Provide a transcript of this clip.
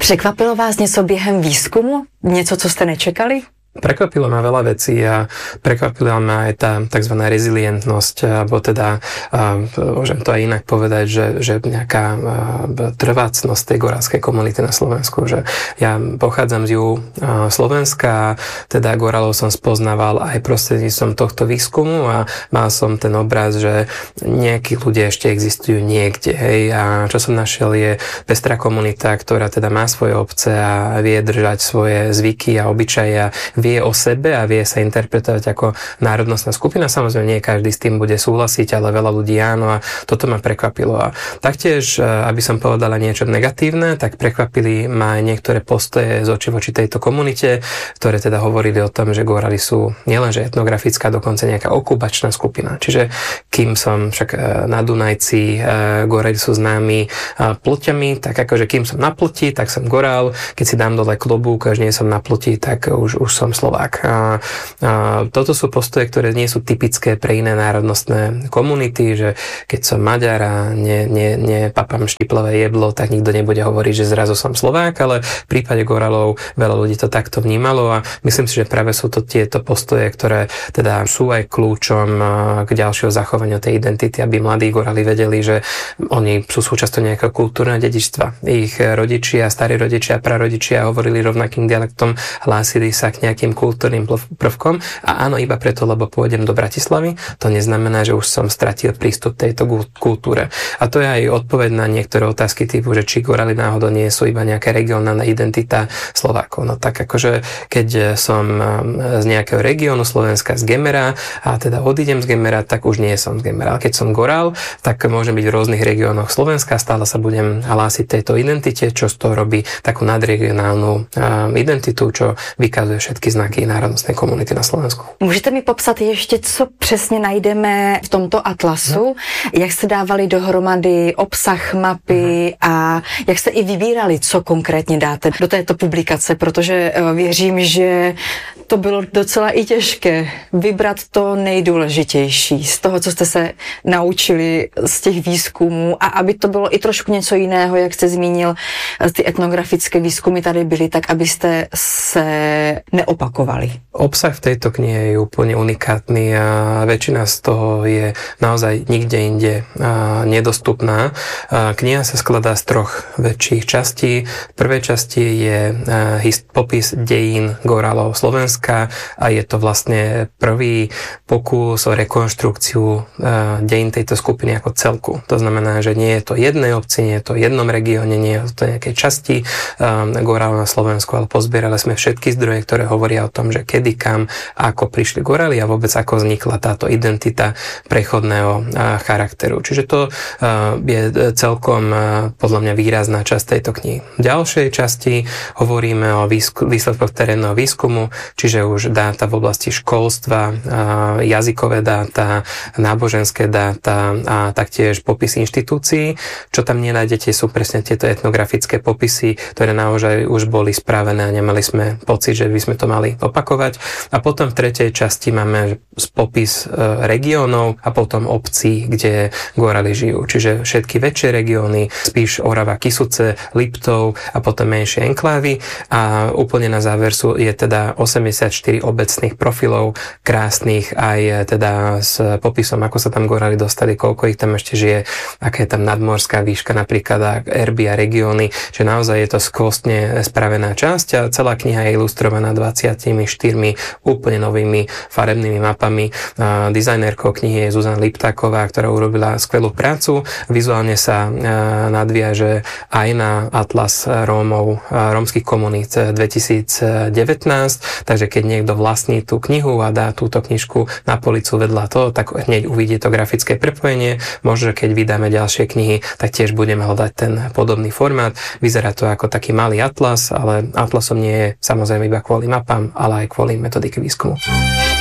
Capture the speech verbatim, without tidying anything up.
Překvapilo vás něco během výzkumu? Něco, co jste nečekali? Prekvapilo ma veľa vecí a prekvapila ma aj tá tzv. Rezilientnosť, alebo teda, môžem to aj inak povedať, že, že nejaká trvácnosť tej gorálskej komunity na Slovensku, že ja pochádzam z juhu Slovenska, teda gorálov som spoznával aj prostredníctvom tohto výskumu a mal som ten obraz, že nejakí ľudia ešte existujú niekde, hej, a čo som našiel je pestrá komunita, ktorá teda má svoje obce a vie držať svoje zvyky a obyčaje a vie o sebe a vie sa interpretovať ako národnostná skupina. Samozrejme, nie každý s tým bude súhlasiť, ale veľa ľudí áno a toto ma prekvapilo. A taktiež, aby som povedala niečo negatívne, tak prekvapili ma aj niektoré postoje z oči voči tejto komunite, ktoré teda hovorili o tom, že Gorali sú nielenže etnografická, dokonca nejaká okupačná skupina. Čiže kým som však na Dunajci, Gorali sú známi pluťami, tak akože kým som na pluti, tak som Gorál. Keď si dám dole klobúk, až nie som na pluti, tak už, už som Slovák. A, a toto sú postoje, ktoré nie sú typické pre iné národnostné komunity, že keď som Maďar a ne, ne, nepapám štiplavé jeblo, tak nikto nebude hovoriť, že zrazu som Slovák, ale v prípade Gorálov veľa ľudí to takto vnímalo a myslím si, že práve sú to tieto postoje, ktoré teda sú aj kľúčom k ďalšieho zachovaniu tej identity, aby mladí Goráli vedeli, že oni sú súčasťou nejakého kultúrneho dedičstva. Ich rodičia, starí rodičia, prarodičia hovorili rovnakým dialektom, hlásili sa k nejakým kultúrnym prvkom a áno, iba preto, lebo pôjdem do Bratislavy, to neznamená, že už som stratil prístup tejto kultúre. A to je aj odpoveď na niektoré otázky typu, že či Goráli náhodou nie sú iba nejaká regionálna identita Slovákov. No tak akože, keď som z nejakého regiónu Slovenska, z Gemera a teda odídem z Gemera, tak už nie som z Gemera. Keď som Gorál, tak môžem byť v rôznych regiónoch Slovenska, stále sa budem hlásiť tejto identite, čo z toho robí takú nadregionálnu identitu, čo vykazuje všetky znaky národnostnej komunity na Slovensku. Můžete mi popsat ještě, co přesně najdeme v tomto atlasu? No. Jak jste dávali dohromady obsah mapy uh-huh. a jak jste i vybírali, co konkrétně dáte do této publikace, protože věřím, že to bylo docela i těžké vybrat to nejdůležitější z toho, co jste se naučili z těch výzkumů a aby to bylo i trošku něco jiného, jak jste zmínil, ty etnografické výzkumy tady byly, tak abyste se neopakovali. Obsah v tejto knihe je úplne unikátny a väčšina z toho je naozaj nikde inde nedostupná. Kniha sa skladá z troch väčších častí. V prvej časti je popis dejín Gorálov Slovenska a je to vlastne prvý pokus o rekonštrukciu dejín tejto skupiny ako celku. To znamená, že nie je to jednej obci, nie je to jednom regióne, nie je to nejakej časti Gorálov na Slovensku, ale pozbierali sme všetky zdroje, ktoré hovoria o tom, že kedy, kam, ako prišli Goráli a vôbec ako vznikla táto identita prechodného charakteru. Čiže to je celkom podľa mňa výrazná časť tejto knihy. V ďalšej časti hovoríme o výsledkoch terénneho výskumu, čiže už dáta v oblasti školstva, jazykové dáta, náboženské dáta a taktiež popis inštitúcií. Čo tam nenájdete, sú presne tieto etnografické popisy, ktoré naozaj už boli spravené a nemali sme pocit, že by sme to mali opakovať. A potom v tretej časti máme popis regiónov a potom obcí, kde Goráli žijú. Čiže všetky väčšie regióny, Spiš, Orava, Kysuce, Liptov a potom menšie enklávy. A úplne na záver sú, je teda osemdesiatštyri obecných profilov, krásnych aj teda s popisom, ako sa tam Goráli dostali, koľko ich tam ešte žije, aká je tam nadmorská výška, napríklad erby a regióny, že naozaj je to skvostne spravená časť a celá kniha je ilustrovaná dvadsiatimi štyrmi úplne novými farebnými mapami. Dizajnerkou knihy je Zuzana Liptáková, ktorá urobila skvelú prácu. Vizuálne sa nadviaže aj na Atlas Rómov, rómskych komunít dvetisícdevätnásť, takže keď niekto vlastní tú knihu a dá túto knižku na policu vedľa toho, tak hneď uvidí to grafické prepojenie. Možno, keď vydáme ďalšie knihy, tak tiež budeme hľadať ten podobný formát. Vyzerá to ako taký malý atlas, ale atlasom nie je samozrejme iba kvôli mapám, ale aj kvôli metodike výskumu.